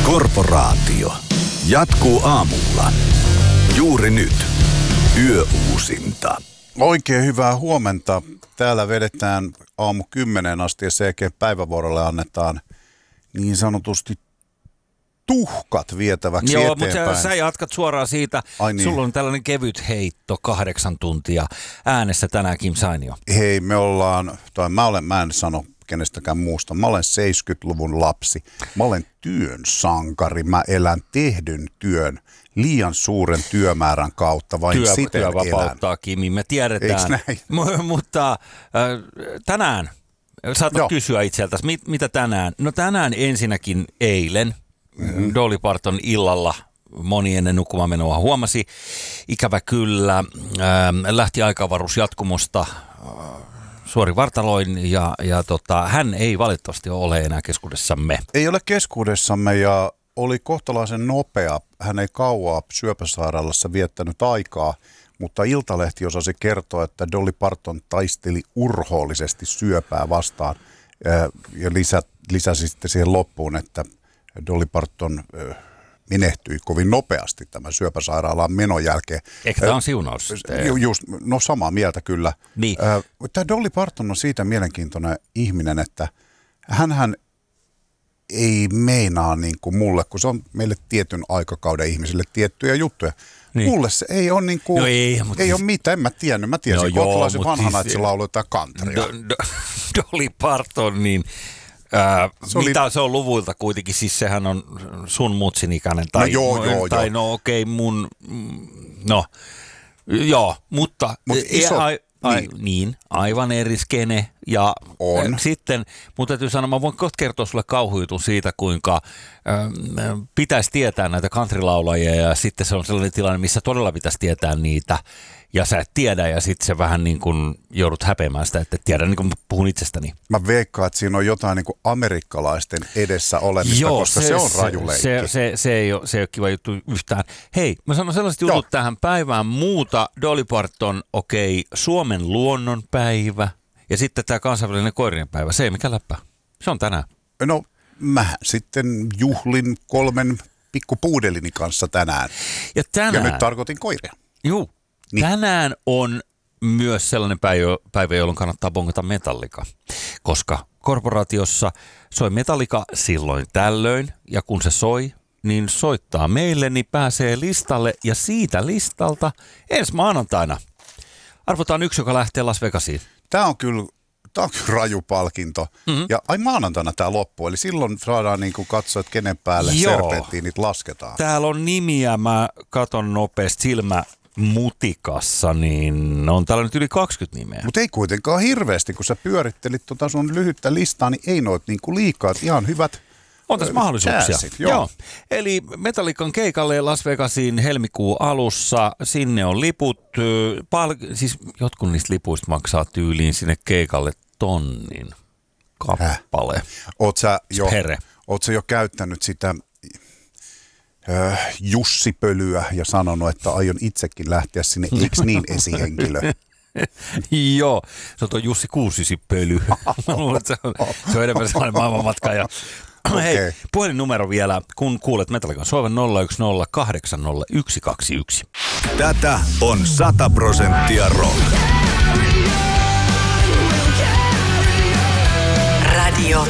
Korporaatio jatkuu aamulla. Juuri nyt. Yöuusinta. Oikein hyvää huomenta. Täällä vedetään aamu 10 asti ja sen jälkeen päivävuorolle annetaan niin sanotusti tuhkat vietäväksi eteenpäin. Joo, mutta sä jatkat suoraan siitä. Niin. Sulla on tällainen kevyt heitto 8 tuntia äänessä tänään, Kim Sainio. Hei, mä en sano kenestäkään muusta. Mä olen 70-luvun lapsi. Mä olen työn sankari. Mä elän tehdyn työn liian suuren työmäärän kautta. Vain siten elän. Vapauttaa, Kimi, me tiedetään. Eiks näin? Mutta tänään, saatat kysyä itseltäsi, mitä tänään? No tänään ensinnäkin eilen. Dolly Parton illalla moni ennen nukkumaan menoa huomasi. Ikävä kyllä, lähti aikaavaruus jatkumosta suori vartaloin ja hän ei valitettavasti ole enää keskuudessamme. Ei ole keskuudessamme ja oli kohtalaisen nopea. Hän ei kauaa syöpäsairaalassa viettänyt aikaa, mutta Iltalehti osasi kertoa, että Dolly Parton taisteli urhoollisesti syöpää vastaan ja lisäsi sitten siihen loppuun, että Dolly Parton menehtyi kovin nopeasti tämän syöpäsairaalaan menon jälkeen. Ehkä tämä on siunaus? No samaa mieltä kyllä. Niin. Tämä Dolly Parton on siitä mielenkiintoinen ihminen, että hänhän ei meinaa niin kuin mulle, kun se on meille tietyn aikakauden ihmisille tiettyjä juttuja. Niin. Mulle se ei ole niin kuin, ei ole mitään, en mä tiennyt. Mä tiesin kohtalaisen vanhana, että se lauloi jotain kantria. Dolly Parton, niin se on luvuilta kuitenkin, siis sehän on sun mutsin ikäinen. Tai, mutta iso, aivan eri skene. Ja sitten, mutta täytyy sanoa, mä voin kertoa sulle kauhujutun siitä, kuinka pitäisi tietää näitä countrylaulajia ja sitten se on sellainen tilanne, missä todella pitäisi tietää niitä ja sä et tiedä ja sitten se vähän niin kuin joudut häpeämään sitä, että et tiedä, niin kuin puhun itsestäni. Mä veikkaan, että siinä on jotain niin kuin amerikkalaisten edessä olemista, koska se on raju leikki. Se ei ole kiva juttu yhtään. Hei, mä sanon sellaiset jutut tähän päivään muuta. Dolly Parton, Suomen luonnonpäivä. Ja sitten tämä kansainvälinen koirien päivä, se ei mikä läppä. Se on tänään. No, mä sitten juhlin 3 pikkupuudelini kanssa tänään. Ja nyt tarkoitin koiria. Juu. Niin. Tänään on myös sellainen päivä, jolloin kannattaa bongata Metallica. Koska korporaatiossa soi Metallica silloin tällöin. Ja kun se soi, niin soittaa meille, niin pääsee listalle. Ja siitä listalta ensi maanantaina arvotaan yksi, joka lähtee Las Vegasiin. Tämä on kyllä raju palkinto. Mm-hmm. Ja maanantaina tämä loppuu. Eli silloin saadaan niin kuin katsoa, että kenen päälle serpenttiinit lasketaan. Täällä on nimiä. Mä katon nopeasti silmämutikassa, niin on täällä nyt yli 20 nimeä. Mutta ei kuitenkaan hirveästi, kun sä pyörittelit sun lyhyttä listaa, niin ei noit niin kuin liikaa. Ihan hyvät. On tässä mahdollisuuksia. Jääsit, joo. Eli Metallican keikalle Las Vegasiin helmikuun alussa. Sinne on liput. Siis jotkut niistä lipuista maksaa tyyliin sinne keikalle 1 000 kappale. Oot sä jo käyttänyt sitä Jussi-pölyä ja sanonut, että aion itsekin lähteä sinne, eikö niin esihenkilö? Joo, se on tuo Jussi Kuusisi-pöly. Se on enemmän sellainen maailmanmatkaaja. Hei, puhelinnumero vielä, kun kuulet Metallican soivan 010800121. Tätä on 100% rock. Radio